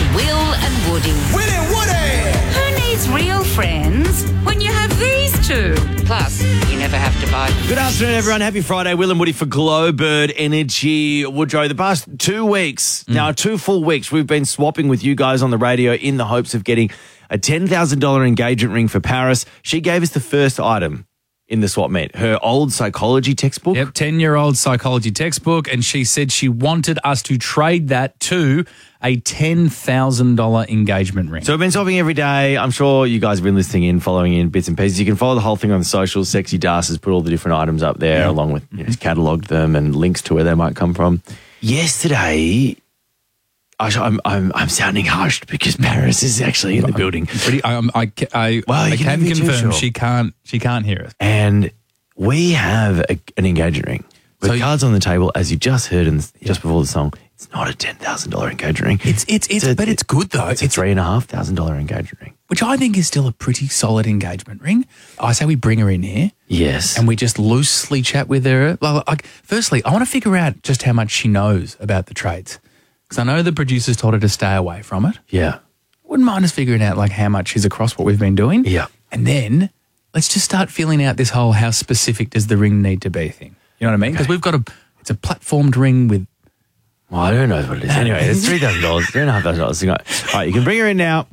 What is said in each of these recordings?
Will and Woody. Will and Woody! Who needs real friends when you have these two? Plus, you never have to buy them. Good afternoon, everyone. Happy Friday. Will and Woody for Glowbird Energy. Woodrow, the past 2 weeks, now 2 full weeks, we've been swapping with you guys on the radio in the hopes of getting a $10,000 engagement ring for Paris. She gave us the first item in the swap meet, her old psychology textbook. Yep, 10-year-old psychology textbook, and she said she wanted us to trade that to a $10,000 engagement ring. So we've been swapping every day. I'm sure you guys have been listening in, following in bits and pieces. You can follow the whole thing on the socials. Sexy Das has put all the different items up there, along with catalogued them and links to where they might come from. Yesterday, I'm sounding hushed because Paris is actually in the building. I can confirm she can't hear us. And we have an engagement ring with cards on the table, as you just heard just before the song. It's not a $10,000 engagement ring. But it's good though. It's a $3,500 engagement ring, which I think is still a pretty solid engagement ring. I say we bring her in here. Yes. And we just loosely chat with her. Firstly, I want to figure out just how much she knows about the trades. Because I know the producers told her to stay away from it. Yeah. Wouldn't mind us figuring out how much she's across what we've been doing. Yeah. And then let's just start feeling out this whole how specific does the ring need to be thing. You know what I mean? Because we've got it's a platformed ring with... Well, I don't know what it is. Anyway, it's $3,000, $3,500. All right, you can bring her in now.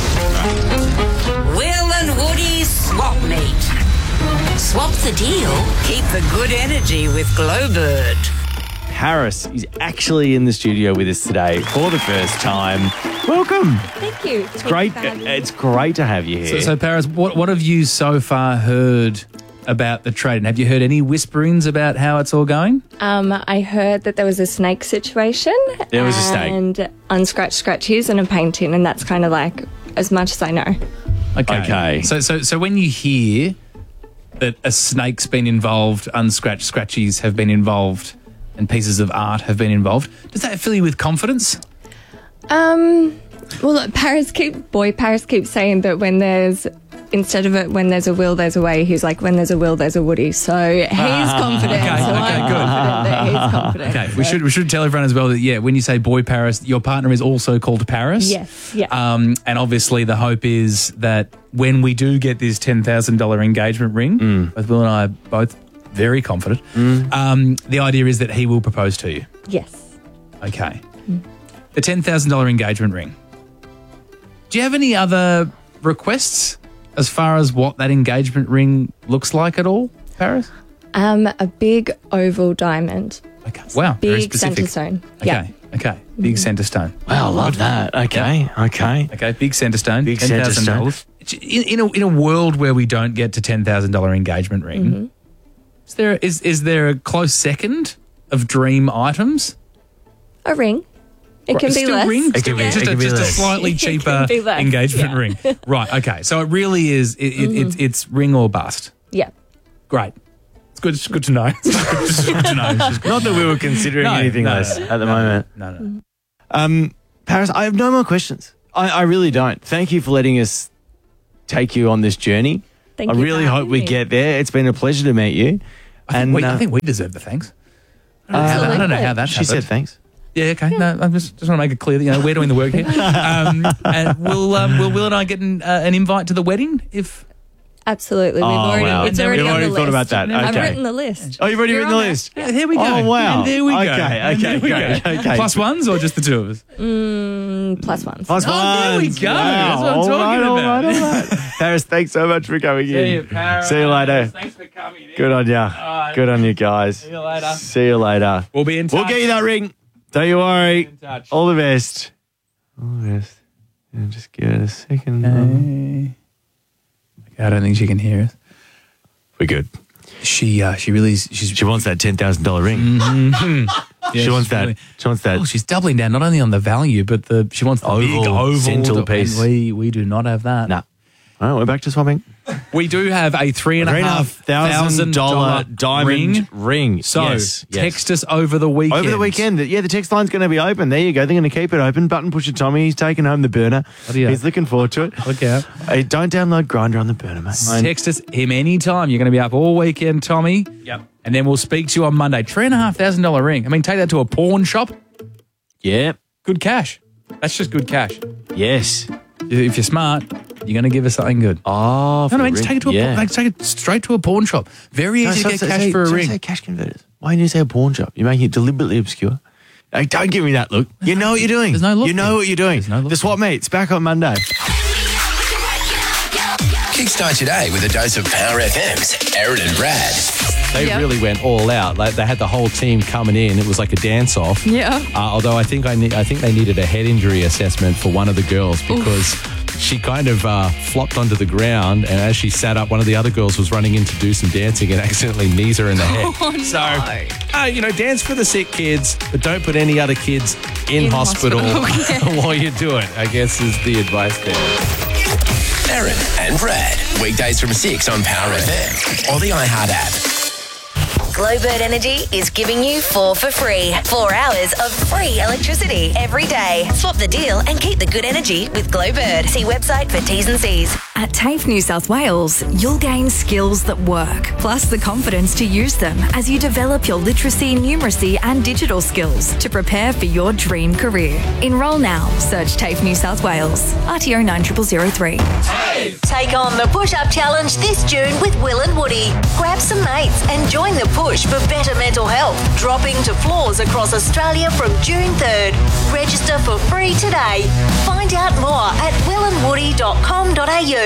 Will and Woody swap meet. Swap the deal, keep the good energy with Glowbird. Paris is actually in the studio with us today for the first time. Welcome. Thank you. It's great. It's great to have you here. So Paris, what have you so far heard about the trade? And have you heard any whisperings about how it's all going? I heard that there was a snake situation. There was a snake. And unscratched scratchies and a painting, and that's kind of as much as I know. Okay. So when you hear that a snake's been involved, unscratched scratchies have been involved, and pieces of art have been involved, does that fill you with confidence? Well, look, Paris keeps saying that when there's a will, there's a way. He's like, when there's a will, there's a Woody. So he's confident. Okay, so I'm good. confident that he's confident. Okay, we should tell everyone as well that when you say boy Paris, your partner is also called Paris. Yes. Yeah. And obviously the hope is that when we do get this $10,000 engagement ring, both Will and I are both very confident. The idea is that he will propose to you. Yes. Okay. The $10,000 engagement ring. Do you have any other requests as far as what that engagement ring looks like at all, Paris? A big oval diamond. Okay. Wow. Very Big specific. centre stone. Okay. Yeah. Okay. Big centre stone. Wow, I love that. Okay. Okay. Big centre stone. Big centre stone. In a world where we don't get to $10,000 engagement ring, is there a close second of dream items? A ring. It can be Still less. Ring? It can be- Just it can be a less. slightly It cheaper can be less, engagement yeah. ring. Right. Okay. So it really is. It's ring or bust. Yeah. Great. It's good. It's good to know. It's good to know. It's just good Not to that we know. were considering anything less at the moment. No. Paris, I have no more questions. I really don't. Thank you for letting us take you on this journey. Thank I you really for hope having we me. get there. It's been a pleasure to meet you. I think we deserve the thanks. I don't know how that She happened. said thanks. Yeah, okay. No, I just want to make it clear that we're doing the work here. And will Will and I get an invite to the wedding? If Absolutely. Wow. It's already We've on already the thought list. about that. I've Okay. written the list. Oh, you've already written the list. yeah, there we go. Oh, wow. And there we go. Okay, And there we great. go. Okay. Plus ones or just the two of us? Plus ones. Plus Oh, there we ones. go. Wow. That's what I'm talking All about. right. Paris, thanks so much for coming in. See you, Paris. See you later. Thanks for coming in. Good on you. right. Good on you guys. See you later. See you later. We'll be in touch. We'll get you that ring. Don't you worry. in touch. All the best. All the best. Yeah, just give it a second. Okay, I don't think she can hear us. We're good. She wants that $10,000 ring. Yeah, She wants she's really- that. She wants that. Oh, she's doubling down not only on the value, but she wants the big Oval oval centerpiece. and we do not have that. Nah. All right, we're back to swapping. We do have a $3,500 diamond ring. So yes. text us over the weekend. Over the weekend. Yeah, the text line's going to be open. There you go. They're going to keep it open. Button pusher Tommy. He's taking home the burner. Bloody hell. He's looking forward to it. Look out. Hey, don't download Grindr on the burner, mate. Text us him anytime. You're going to be up all weekend, Tommy. Yep. And then we'll speak to you on Monday. $3,500 ring. I mean, take that to a pawn shop. Yeah. Good cash. That's just good cash. Yes. If you're smart, you're going to give us something good. Oh, No, just take it to take it straight to a pawn shop. Very easy to get cash for a ring. Say cash converters. Why didn't you say a pawn shop? You're making it deliberately obscure. Hey, don't give me that look. You know what you're doing. There's no look. You know what you're doing. There's no look. The Swap Meet's back on Monday. Kickstart your day with a dose of Power FM's Aaron and Brad. They really went all out. Like they had the whole team coming in. It was like a dance-off. Yeah. Although I think they needed a head injury assessment for one of the girls because she kind of flopped onto the ground, and as she sat up, one of the other girls was running in to do some dancing and accidentally knees her in the head. Oh, no. So, dance for the sick kids, but don't put any other kids in hospital while you do it, I guess is the advice there. Aaron and Brad. Weekdays from 6 on Power FM or the iHeart app. Glowbird Energy is giving you 4 for free. 4 hours of free electricity every day. Swap the deal and keep the good energy with Glowbird. See website for T's and C's. At TAFE New South Wales, you'll gain skills that work, plus the confidence to use them as you develop your literacy, numeracy and digital skills to prepare for your dream career. Enrol now. Search TAFE New South Wales. RTO 9003. Take on the push-up challenge this June with Will and Woody. Grab some mates and join the push for better mental health. Dropping to floors across Australia from June 3rd. Register for free today. Find out more at willandwoody.com.au.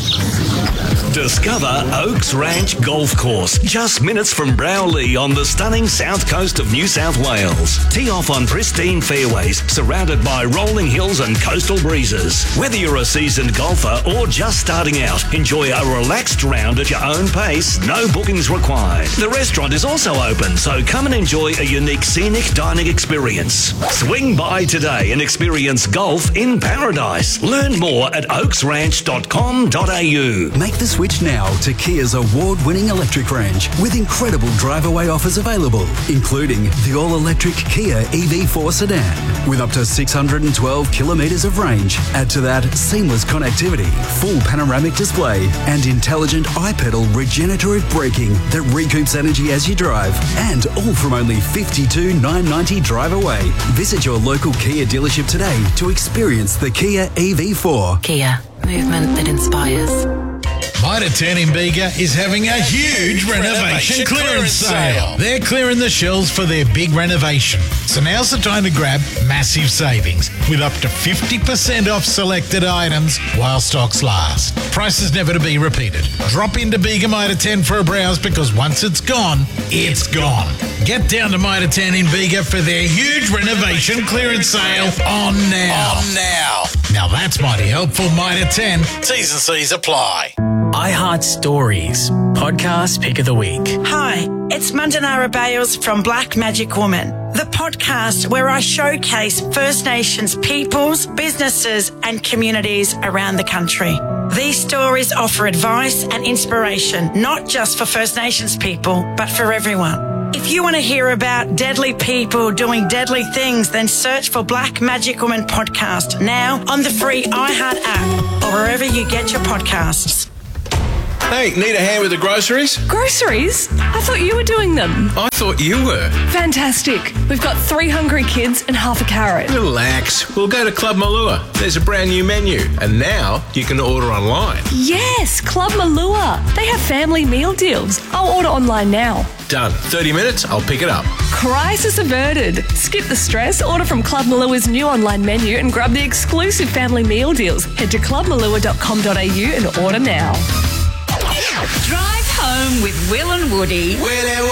Discover Oaks Ranch Golf Course, just minutes from Browley on the stunning south coast of New South Wales. Tee off on pristine fairways, surrounded by rolling hills and coastal breezes. Whether you're a seasoned golfer or just starting out, enjoy a relaxed round at your own pace, no bookings required. The restaurant is also open, so come and enjoy a unique scenic dining experience. Swing by today and experience golf in paradise. Learn more at oaksranch.com.au. Make the switch now to Kia's award-winning electric range with incredible drive-away offers available, including the all-electric Kia EV4 sedan with up to 612 kilometres of range. Add to that seamless connectivity, full panoramic display and intelligent iPedal regenerative braking that recoups energy as you drive, and all from only $52,990 drive away. Visit your local Kia dealership today to experience the Kia EV4. Kia, movement that inspires. Mitre 10 in Bega is having a huge renovation clearance sale. They're clearing the shelves for their big renovation. So now's the time to grab massive savings with up to 50% off selected items while stocks last. Prices never to be repeated. Drop into Bega Mitre 10 for a browse because once it's gone, it's gone. Get down to Mitre 10 in Bega for their huge renovation clearance sale on now. Now that's mighty helpful, Mitre 10. T's and C's apply. iHeart Stories, podcast pick of the week. Hi, it's Mandanara Bales from Black Magic Woman, the podcast where I showcase First Nations peoples, businesses and communities around the country. These stories offer advice and inspiration, not just for First Nations people, but for everyone. If you want to hear about deadly people doing deadly things, then search for Black Magic Woman podcast now on the free iHeart app or wherever you get your podcasts. Hey, need a hand with the groceries? Groceries? I thought you were doing them. I thought you were. Fantastic. We've got 3 hungry kids and half a carrot. Relax. We'll go to Club Malua. There's a brand new menu. And now you can order online. Yes, Club Malua. They have family meal deals. I'll order online now. Done. 30 minutes, I'll pick it up. Crisis averted. Skip the stress, order from Club Malua's new online menu and grab the exclusive family meal deals. Head to clubmalua.com.au and order now. Drive home with Will and Woody.